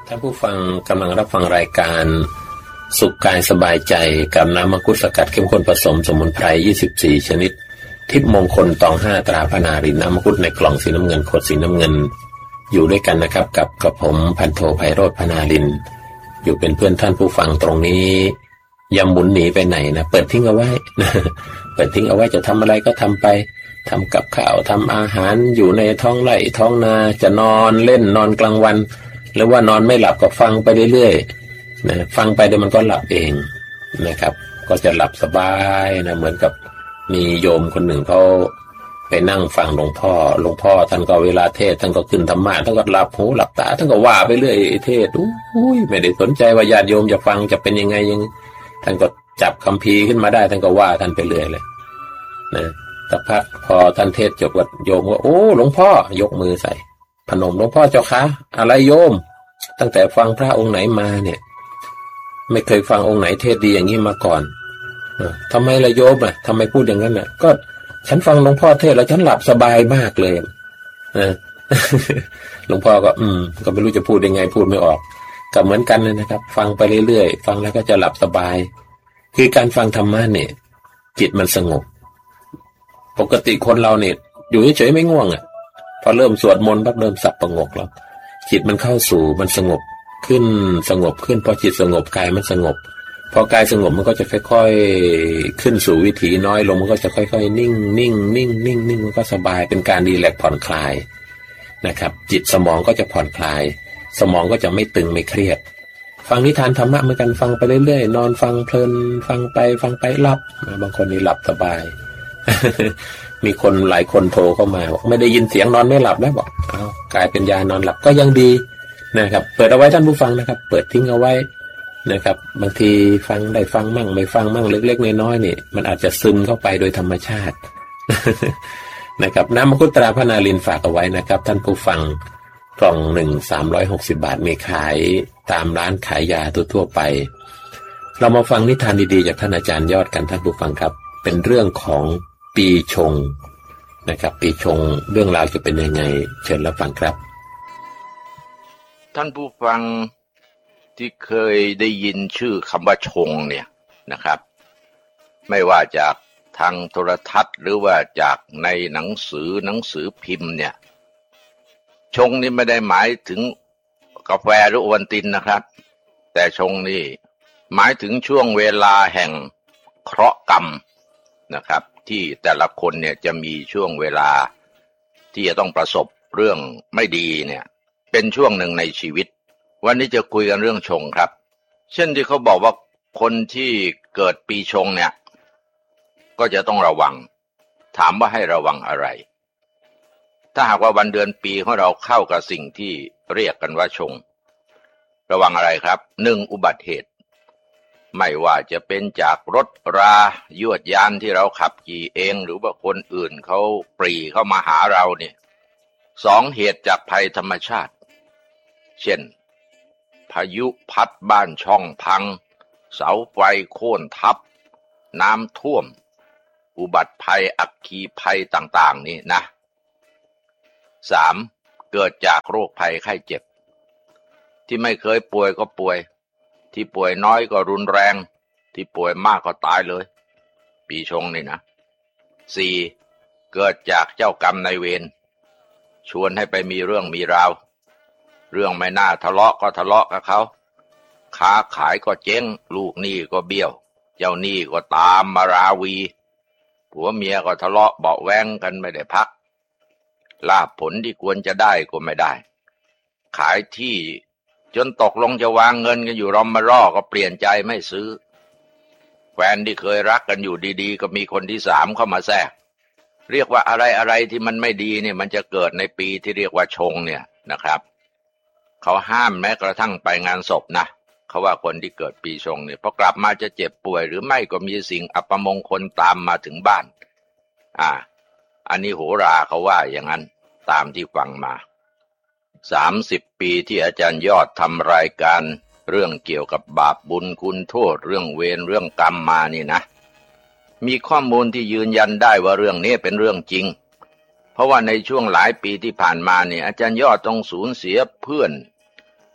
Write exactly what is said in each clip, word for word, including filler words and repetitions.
ท่านผู้ฟังกำลังรับฟังรายการสุขกายสบายใจกับน้ำมังคุดสกัดเข้มข้นผสมสมุนไพรยี่สิบสี่ชนิดทิพย์มงคลตองห้าตราพนารินน้ำมังคุดในกล่องสีน้ำเงินขวดสีน้ำเงินอยู่ด้วยกันนะครับกับกับผมพันโทไพโรจน์พนารินอยู่เป็นเพื่อนท่านผู้ฟังตรงนี้อย่าหมุนหนีไปไหนนะเปิดทิ้งเอาไว้เปิดทิ้งเอาไว้จะทำอะไรก็ทำไปทำกับข้าวทำอาหารอยู่ในท้องไร่ท้องนาจะนอนเล่นนอนกลางวันหรือว่านอนไม่หลับก็ฟังไปเรื่อยๆนะฟังไปเดี๋ยวมันก็หลับเองนะครับก็จะหลับสบายนะเหมือนกับมีโยมคนหนึ่งเขาไปนั่งฟังหลวงพ่อหลวงพ่อท่านก็เวลาเทศท่านก็ขึ้นธรรมะท่านก็หลับหูหลับตาท่านก็ว่าไปเรื่อยเทศอุ้ยไม่ได้สนใจว่าญาติโยมจะฟังจะเป็นยังไงยังท่านก็จับคัมภีร์ขึ้นมาได้ท่านก็ว่าท่านไปเรื่อยเลยนะสักพักพอท่านเทศจบก็โยมก็โอ้หลวงพ่อยกมือใส่พนมหลวงพ่อเจ้าคะอะไรโยมตั้งแต่ฟังพระองค์ไหนมาเนี่ยไม่เคยฟังองค์ไหนเทศดีอย่างนี้มาก่อนทำไมล่ะโยมอ่ะทำไมพูดอย่างนั้นอ่ะก็ฉันฟังหลวงพ่อเทศแล้วฉันหลับสบายมากเลยนะหลวงพ่อก็อืมก็ไม่รู้จะพูดยังไงพูดไม่ออกก็เหมือนกันเลยนะครับฟังไปเรื่อยๆฟังแล้วก็จะหลับสบายคือการฟังธรรมะเนี่ยจิตมันสงบปกติคนเราเนี่ยอยู่เฉยๆไม่ง่วงอ่ะพอเริ่มสวดมนต์ปั๊บเริ่มสับประงกแล้วจิตมันเข้าสู่มันสงบขึ้นสงบขึ้นพอจิตสงบกายมันสงบพอกายสงบมันก็จะค่อยๆขึ้นสู่วิถีน้อยลงมันก็จะค่อยๆนิ่งนิ่งนิ่งนิ่งนิ่งมันก็สบายเป็นการรีแลกซ์ผ่อนคลายนะครับจิตสมองก็จะผ่อนคลายสมองก็จะไม่ตึงไม่เครียดฟังนิทานธรรมะเหมือนกันฟังไปเรื่อยๆนอนฟังเพลินฟังไปฟังไปหลับบางคนนี่หลับสบาย มีคนหลายคนโทรเข้ามาบอกไม่ได้ยินเสียงนอนไม่หลับแล้วบอกอ้าวกลายเป็นยานอนหลับก็ยังดีนะครับเปิดเอาไว้ท่านผู้ฟังนะครับเปิดทิ้งเอาไว้นะครับบางทีฟังได้ฟังมั่งไม่ฟังมั่งเล็กๆน้อยๆนี่มันอาจจะซึมเข้าไปโดยธรรมชาติ นะครับน้ำมังคุดตราพนารินฝากเอาไว้นะครับท่านผู้ฟังกล่องหนึ่งสามร้อยหกสิบบาทมีขายตามร้านขายยาทั่วๆไปเรามาฟังนิทานดีๆจากท่านอาจารย์ยอดกันท่านผู้ฟังครับเป็นเรื่องของปีชงนะครับปีชงเรื่องราวจะเป็นยังไงเชิญรับฟังครับท่านผู้ฟังที่เคยได้ยินชื่อคำว่าชงเนี่ยนะครับไม่ว่าจากทางโทรทัศน์หรือว่าจากในหนังสือหนังสือพิมพ์เนี่ยชงนี่ไม่ได้หมายถึงกาแฟหรือโอวัลตินนะครับแต่ชงนี่หมายถึงช่วงเวลาแห่งเคราะห์กรรมนะครับที่แต่ละคนเนี่ยจะมีช่วงเวลาที่จะต้องประสบเรื่องไม่ดีเนี่ยเป็นช่วงหนึ่งในชีวิตวันนี้จะคุยกันเรื่องชงครับเช่นที่เขาบอกว่าคนที่เกิดปีชงเนี่ยก็จะต้องระวังถามว่าให้ระวังอะไรถ้าหากว่าวันเดือนปีของเราเข้ากับสิ่งที่เรียกกันว่าชงระวังอะไรครับหนึ่งอุบัติเหตุไม่ว่าจะเป็นจากรถรายวดยานที่เราขับขี่เองหรือว่าคนอื่นเขาปรีเข้ามาหาเราเนี่ยสองเหตุจากภัยธรรมชาติเช่นพายุพัดบ้านช่องพังเสาไฟโค่นทับน้ำท่วมอุบัติภัยอัคคีภัยต่างๆนี่นะสามเกิดจากโรคภัยไข้เจ็บที่ไม่เคยป่วยก็ป่วยที่ป่วยน้อยก็รุนแรงที่ป่วยมากก็ตายเลยปีชงนี่นะสี่เกิดจากเจ้ากรรมนายเวรชวนให้ไปมีเรื่องมีราวเรื่องไม่น่าทะเลาะก็ทะเลาะกับเขาค้าขายก็เจ๊งลูกหนี้ก็เบี้ยวเจ้าหนี้ก็ตามมาราวีผัวเมียก็ทะเลาะเบาะแว้งกันไม่ได้พักลาภผลที่ควรจะได้ก็ไม่ได้ขายที่จนตกลงจะวางเงินกันอยู่รอมมาร่อก็เปลี่ยนใจไม่ซื้อแฟนที่เคยรักกันอยู่ดีๆก็มีคนที่สามเข้ามาแทรกเรียกว่าอะไรอะไรที่มันไม่ดีเนี่ยมันจะเกิดในปีที่เรียกว่าชงเนี่ยนะครับเขาห้ามแม้กระทั่งไปงานศพนะเขาว่าคนที่เกิดปีชงเนี่ยพอกลับมาจะเจ็บป่วยหรือไม่ก็มีสิ่งอัปมงคลตามมาถึงบ้านอ่าอันนี้โหราเขาว่าอย่างนั้นตามที่ฟังมาสามสิบปีที่อาจารย์ยอดทำรายการเรื่องเกี่ยวกับบาปบุญคุณโทษเรื่องเวรเรื่องกรรมมานี่นะมีข้อมูลที่ยืนยันได้ว่าเรื่องนี้เป็นเรื่องจริงเพราะว่าในช่วงหลายปีที่ผ่านมาเนี่ยอาจารย์ยอดต้องสูญเสียเพื่อน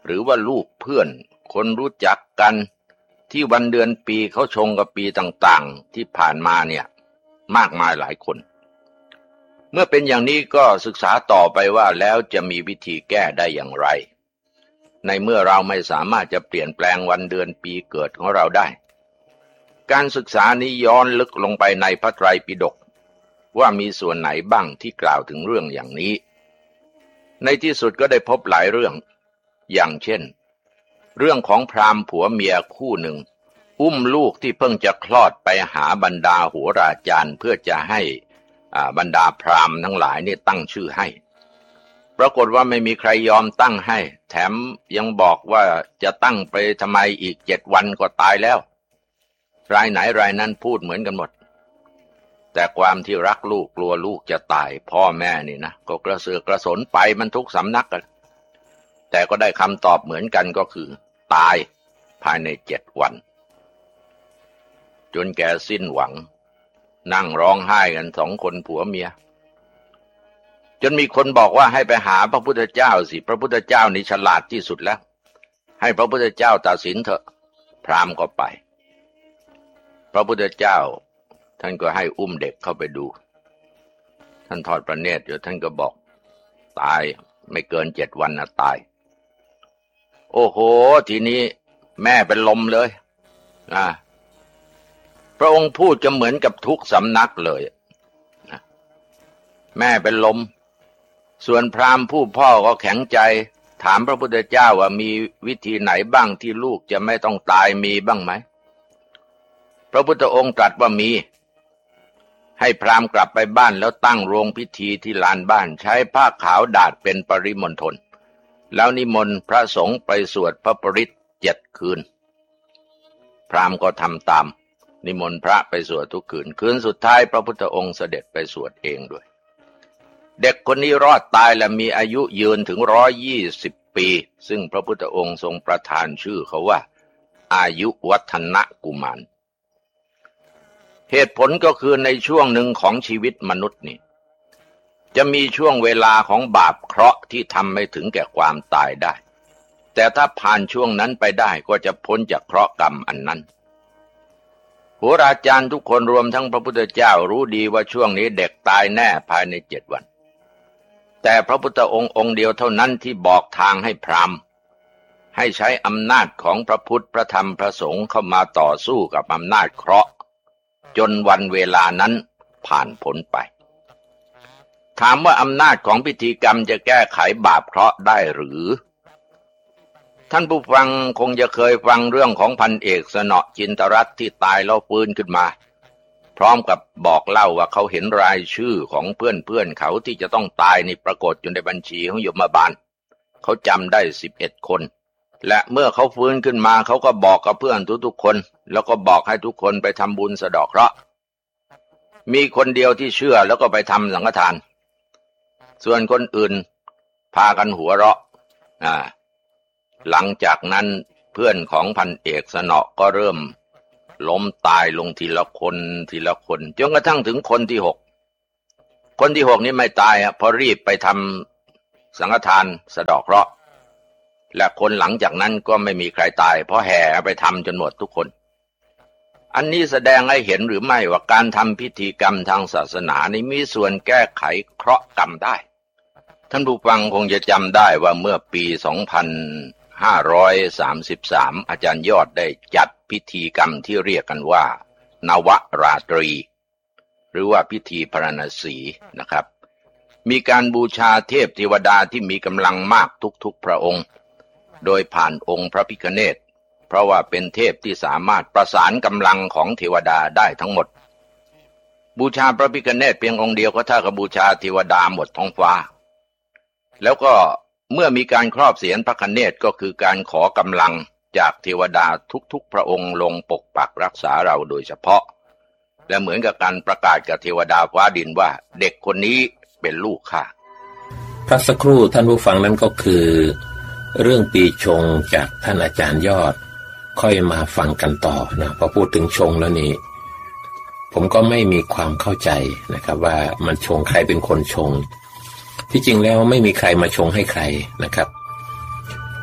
หรือว่าลูกเพื่อนคนรู้จักกันที่วันเดือนปีเขาชงกับปีต่างๆที่ผ่านมาเนี่ยมากมายหลายคนเมื่อเป็นอย่างนี้ก็ศึกษาต่อไปว่าแล้วจะมีวิธีแก้ได้อย่างไรในเมื่อเราไม่สามารถจะเปลี่ยนแปลงวันเดือนปีเกิดของเราได้การศึกษานี้ย้อนลึกลงไปในพระไตรปิฎกว่ามีส่วนไหนบ้างที่กล่าวถึงเรื่องอย่างนี้ในที่สุดก็ได้พบหลายเรื่องอย่างเช่นเรื่องของพราหมณ์ผัวเมียคู่หนึ่งอุ้มลูกที่เพิ่งจะคลอดไปหาบรรดาโหราจารย์เพื่อจะให้บรรดาพราหมณ์ทั้งหลายนี่ตั้งชื่อให้ปรากฏว่าไม่มีใครยอมตั้งให้แถมยังบอกว่าจะตั้งไปทำไมอีกเจ็ดวันก็ตายแล้วรายไหนรายนั้นพูดเหมือนกันหมดแต่ความที่รักลูกกลัวลูกจะตายพ่อแม่นี่นะก็กระเสือกกระสนไปมันทุกสำนักกันแต่ก็ได้คำตอบเหมือนกันก็คือตายภายในเจ็ดวันจนแกสิ้นหวังนั่งร้องไห้กันสองคนผัวเมียจนมีคนบอกว่าให้ไปหาพระพุทธเจ้าสิพระพุทธเจ้านี่ฉลาดที่สุดแล้วให้พระพุทธเจ้าตัดสินเถอะพราหมณ์ก็ไปพระพุทธเจ้าท่านก็ให้อุ้มเด็กเข้าไปดูท่านทอดพระเนตรอยู่ท่านก็บอกตายไม่เกินเจ็ดวันนะตายโอ้โหทีนี้แม่เป็นลมเลยอ่าพระองค์พูดจะเหมือนกับทุกสำนักเลยนะแม่เป็นลมส่วนพราหมณ์ผู้พ่อก็แข็งใจถามพระพุทธเจ้าว่ามีวิธีไหนบ้างที่ลูกจะไม่ต้องตายมีบ้างไหมพระพุทธองค์ตรัสว่ามีให้พราหมณ์กลับไปบ้านแล้วตั้งโรงพิธีที่ลานบ้านใช้ผ้าขาวดาดเป็นปริมณฑลแล้วนิมนต์พระสงฆ์ไปสวดพระปริตเจ็ดคืนพราหมณ์ก็ทำตามนิมนต์พระไปสวดทุกคืนคืนสุดท้ายพระพุทธองค์เสด็จไปสวดเองด้วยเด็กคนนี้รอดตายและมีอายุยืนถึงร้อยยี่สิบปีซึ่งพระพุทธองค์ทรงประทานชื่อเขาว่าอายุวัฒนะกุมารเหตุผลก็คือในช่วงหนึ่งของชีวิตมนุษย์นี่จะมีช่วงเวลาของบาปเคราะห์ที่ทำให้ถึงแก่ความตายได้แต่ถ้าผ่านช่วงนั้นไปได้ก็จะพ้นจากเคราะห์กรรมอันนั้นโหราจารย์ทุกคนรวมทั้งพระพุทธเจ้ารู้ดีว่าช่วงนี้เด็กตายแน่ภายในเจ็ดวันแต่พระพุทธองค์องค์เดียวเท่านั้นที่บอกทางให้พราหมณ์ให้ใช้อำนาจของพระพุทธพระธรรมพระสงฆ์เข้ามาต่อสู้กับอำนาจเคราะห์จนวันเวลานั้นผ่านพ้นไปถามว่าอำนาจของพิธีกรรมจะแก้ไขบาปเคราะห์ได้หรือท่านผู้ฟังคงจะเคยฟังเรื่องของพันเอกสนอจินตรัตน์ที่ตายแล้วฟื้นขึ้นมาพร้อมกับบอกเล่าว่าเขาเห็นรายชื่อของเพื่อนๆเขาที่จะต้องตายนี่ปรากฏอยู่ในบัญชีของยมบาลเขาจำได้สิบเอ็ดคนและเมื่อเขาฟื้นขึ้นมาเขาก็บอกกับเพื่อนทุกๆคนแล้วก็บอกให้ทุกคนไปทำบุญสะเดาะเคราะห์มีคนเดียวที่เชื่อแล้วก็ไปทำสังฆทานส่วนคนอื่นพากันหัวเราะอ่าหลังจากนั้นเพื่อนของพันเอกสนอก็เริ่มล้มตายลงทีละคนทีละคนจนกระทั่งถึงคนที่หกคนที่หกนี่ไม่ตายอ่ะพอรีบไปทำสังฆทานสะเดาะเคราะห์และคนหลังจากนั้นก็ไม่มีใครตายเพราะแห่ไปทำจนหมดทุกคนอันนี้แสดงให้เห็นหรือไม่ว่าการทำพิธีกรรมทางศาสนานี้มีส่วนแก้ไขเคราะห์กรรมได้ท่านผู้ฟังคงจะจำได้ว่าเมื่อปีสองพันห้าร้อยสามสิบสามอาจารย์ยอดได้จัดพิธีกรรมที่เรียกกันว่านวราตรีหรือว่าพิธีพรณสีนะครับมีการบูชาเทพเทวดาที่มีกำลังมากทุกๆพระองค์โดยผ่านองค์พระพิฆเนศเพราะว่าเป็นเทพที่สามารถประสานกำลังของเทวดาได้ทั้งหมดบูชาพระพิฆเนศเพียงองค์เดียวก็เท่ากับบูชาเทวดาหมดท้องฟ้าแล้วก็เมื่อมีการครอบเสียรพระคเนศก็คือการขอกำลังจากเทวดาทุกๆพระองค์ลงปกปักรักษาเราโดยเฉพาะและเหมือนกับการประกาศกับเทวดาฟ้าดินว่าเด็กคนนี้เป็นลูกข้าพระสักครู่ท่านผู้ฟังนั้นก็คือเรื่องปีชงจากท่านอาจารย์ยอดค่อยมาฟังกันต่อนะพอพูดถึงชงแล้วนี่ผมก็ไม่มีความเข้าใจนะครับว่ามันชงใครเป็นคนชงที่จริงแล้วไม่มีใครมาชงให้ใครนะครับ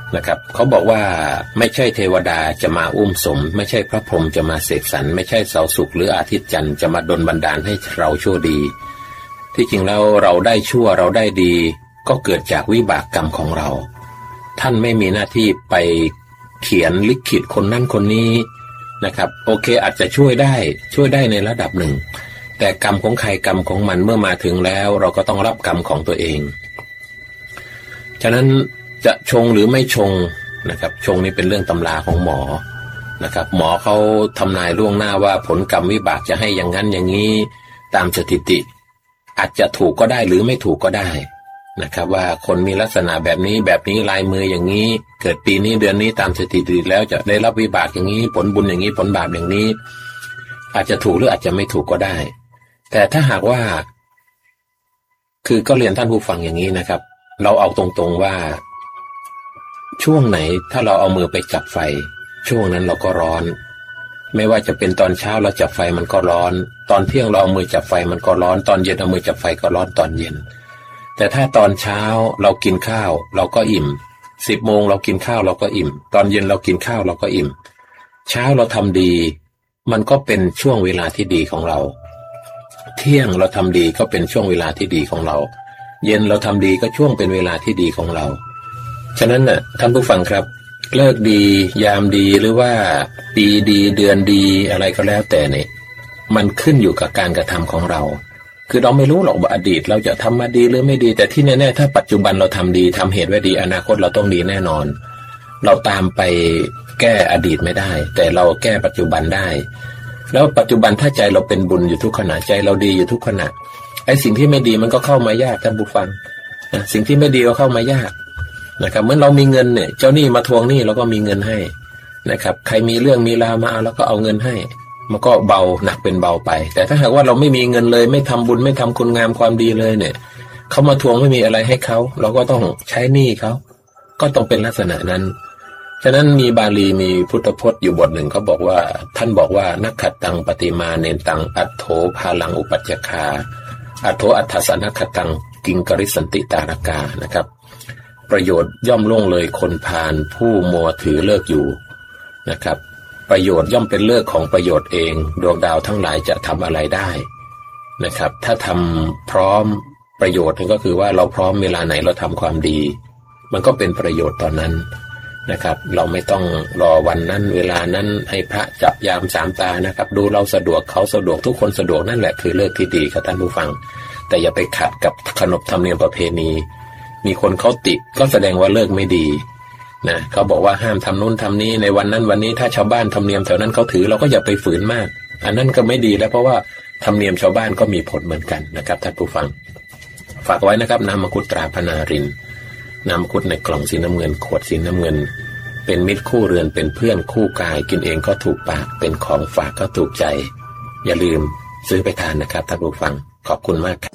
นะครับเขาบอกว่าไม่ใช่เทวดาจะมาอุ้มสมไม่ใช่พระพรหมจะมาเสกสรรไม่ใช่เสาสุขหรืออาทิตย์จันทร์จะมาดลบันดาลให้เราชั่วดีที่จริงแล้วเราได้ชั่วเราได้ดีก็เกิดจากวิบากกรรมของเราท่านไม่มีหน้าที่ไปเขียนลิขิตคนนั้นคนนี้นะครับโอเคอาจจะช่วยได้ช่วยได้ในระดับหนึ่งแต่กรรมของใครกรรมของมันเมื่อมาถึงแล้วเราก็ต้องรับกรรมของตัวเองฉะนั้นจะชงหรือไม่ชงนะครับชงนี่เป็นเรื่องตำราของหมอนะครับหมอเขาทำนายล่วงหน้าว่าผลกรรมวิบากจะให้อย่างนั้นอย่างนี้ตามสถิติอาจจะถูกก็ได้หรือไม่ถูกก็ได้นะครับว่าคนมีลักษณะแบบนี้แบบนี้ลายมืออย่างนี้เกิดปีนี้เดือนนี้ตามสถิติแล้วจะได้รับวิบากอย่างนี้ผลบุญอย่างนี้ผลบาปอย่างนี้อาจจะถูกหรืออาจจะไม่ถูกก็ได้แต่ถ้าหากว่าคือก็เรียนท่านผู้ฟังอย่างนี้นะครับเราเอาตรงๆว่าช่วงไหนถ้าเราเอามือไปจับไฟช่วงนั้นเราก็ร้อนไม่ว่าจะเป็นตอนเช้าเราจับไฟมันก็ร้อนตอนเที่ยงเราเอามือจับไฟมันก็ร้อนตอนเย็นเอามือจับไฟก็ร้อนตอนเย็นแต่ถ้าตอนเช้าเรากินข้าวเราก็อิ่มสิบโมงเรากินข้าวเราก็อิ่มตอนเย็นเรากินข้าวเราก็อิ่มเช้าเราทำดีมันก็เป็นช่วงเวลาที่ดีของเราเที่ยงเราทำดีก็เป็นช่วงเวลาที่ดีของเราเย็นเราทำดีก็ช่วงเป็นเวลาที่ดีของเราฉะนั้นน่ะท่านผู้ฟังครับเลิกดียามดีหรือว่าปีดีเดือนดีอะไรก็แล้วแต่เนี่ยมันขึ้นอยู่กับการกระทำของเราคือเราไม่รู้หรอกว่าอดีตเราจะทำมาดีหรือไม่ดีแต่ที่แน่ๆถ้าปัจจุบันเราทำดีทำเหตุไว้ดีอนาคตเราต้องดีแน่นอนเราตามไปแก้อดีตไม่ได้แต่เราแก้ปัจจุบันได้แล้วปัจจุบันถ้าใจเราเป็นบุญอยู่ทุกขณะใจเราดีอยู่ทุกขณะไอ้สิ่งที่ไม่ดีมันก็เข้ามายากท่านผู้ฟังนะสิ่งที่ไม่ดีก็เข้ามายากนะครับเหมือนเรามีเงินเนี่ยเจ้าหนี้มาทวงหนี้เราก็มีเงินให้นะครับใครมีเรื่องมีราวมาเอาแล้วก็เอาเงินให้มันก็เบาหนักเป็นเบาไปแต่ถ้าหากว่าเราไม่มีเงินเลยไม่ทำบุญไม่ทำคุณงามความดีเลยเนี่ยเขามาทวงไม่มีอะไรให้เขาเราก็ต้องใช้หนี้เขาก็ต้องเป็นลักษณะนั้นฉะนั้นมีบาลีมีพุทธพจน์อยู่บทหนึ่งเขาบอกว่าท่านบอกว่านักขัดตังปฏิมาเนตังอัตโธภาลังอุปัจจคาอัตโธอัฏฐสนักขตังกิงกริสันติตารกานะครับประโยชน์ย่อมล่วงเลยคนพาลผู้มัวถือเลิกอยู่นะครับประโยชน์ย่อมเป็นเลิกของประโยชน์เองดวงดาวทั้งหลายจะทำอะไรได้นะครับถ้าทำพร้อมประโยชน์นั่นก็คือว่าเราพร้อมเวลาไหนเราทำความดีมันก็เป็นประโยชน์ตอนนั้นนะครับเราไม่ต้องรอวันนั้นเวลานั้นให้พระจับยามสามตานะครับดูเราสะดวกเขาสะดวกทุกคนสะดวกนั่นแหละคือเลิกที่ดีครับท่านผู้ฟังแต่อย่าไปขัดกับขนบธรรมเนียมประเพณีมีคนเขาติดก็แสดงว่าเลิกไม่ดีนะเขาบอกว่าห้ามทำนู้นทำนี้ในวันนั้นวันนี้ถ้าชาวบ้านธรรมเนียมแถวนั้นเขาถือเราก็อย่าไปฝืนมากอันนั้นก็ไม่ดีแล้วเพราะว่าธรรมเนียมชาวบ้านก็มีผลเหมือนกันนะครับท่านผู้ฟังฝากไว้นะครับน้ำมังคุดตราพนารินน้ำมังคุดในกล่องสีน้ำเงินขวดสีน้ำเงินเป็นมิตรคู่เรือนเป็นเพื่อนคู่กายกินเองก็ถูกปากเป็นของฝากก็ถูกใจอย่าลืมซื้อไปทานนะครับท่านผู้ฟังขอบคุณมากครับ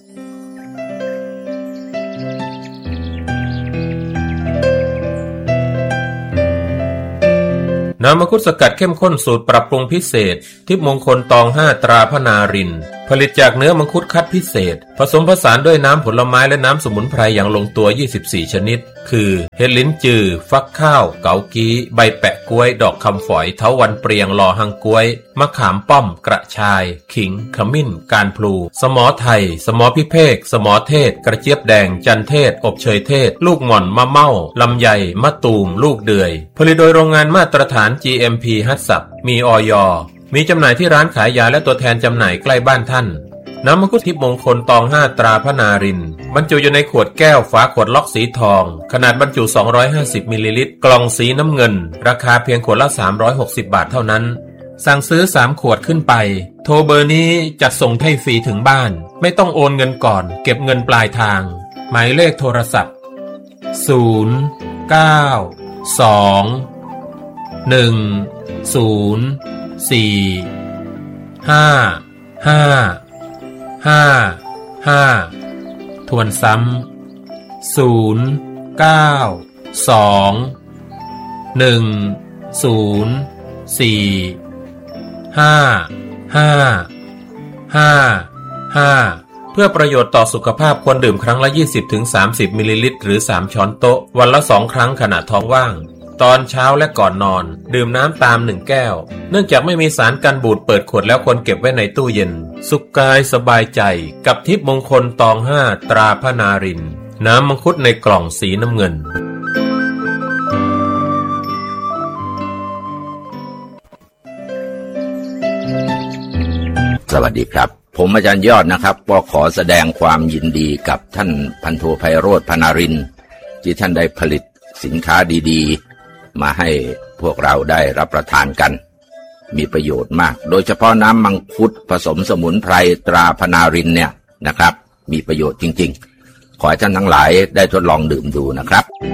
น้ำมังคุดสกัดเข้มข้นสูตรปรับปรุงพิเศษทิพย์มงคลตองห้าตราพนารินผลิตจากเนื้อมังคุดคัดพิเศษผสมผสานด้วยน้ำผลไม้และน้ำสมุนไพรอย่างลงตัวยี่สิบสี่ชนิดคือเห็ดลิ้นจือฟักข้าวเกากี้ใบแปะกล้วยดอกคำฝอยเถาวัลย์เปรียงลอหังกล้วยมะขามป้อมกระชายขิงขมิ้นการพลูสมอไทยสมอพิเภกสมอเทศกระเจี๊ยบแดงจันเทศอบเชยเทศลูกหม่อนมะเม่าลำไยมะตูมลูกเดือยผลิตโดยโรงงานมาตรฐาน จี เอ็ม พี ฮัตสับมีอย.มีจำหน่ายที่ร้านขายยาและตัวแทนจำหน่ายใกล้บ้านท่านน้ำมังคุดทิพย์มงคลตองห้าตราพนารินบรรจุอยู่ในขวดแก้วฝาขวดล็อกสีทองขนาดบรรจุสองร้อยห้าสิบมิลลิลิตรกล่องสีน้ำเงินราคาเพียงขวดละสามร้อยหกสิบบาทเท่านั้นสั่งซื้อสามขวดขึ้นไปโทรเบอร์นี้จัดส่งให้ฟรีถึงบ้านไม่ต้องโอนเงินก่อนเก็บเงินปลายทางหมายเลขโทรศัพท์ศูนย์ เก้า สอง หนึ่ง ศูนย์ สี่ ห้า ห้า ห้า ห้าทวนซ้ำศูนย์ เก้า สอง หนึ่ง ศูนย์ สี่ ห้า ห้า ห้า ห้าเพื่อประโยชน์ต่อสุขภาพควรดื่มครั้งละ ยี่สิบถึงสามสิบ มิลลิลิตรหรือสามช้อนโต๊ะวันละสองครั้งขณะท้องว่างตอนเช้าและก่อนนอนดื่มน้ำตามหนึ่งแก้วเนื่องจากไม่มีสารกันบูดเปิดขวดแล้วควรเก็บไว้ในตู้เย็นสุขกายสบายใจกับทิพย์มงคลตองห้าตราพระนารินทร์น้ำมังคุดในกล่องสีน้ำเงินสวัสดีครับผมอาจารย์ยอดนะครับก็ขอแสดงความยินดีกับท่านพันโทไพโรจน์ พนารินทร์ที่ท่านได้ผลิตสินค้าดีๆมาให้พวกเราได้รับประทานกันมีประโยชน์มากโดยเฉพาะน้ำมังคุดผสมสมุนไพรตราพนารินทร์เนี่ยนะครับมีประโยชน์จริงๆขอให้ท่านทั้งหลายได้ทดลองดื่มดูนะครับ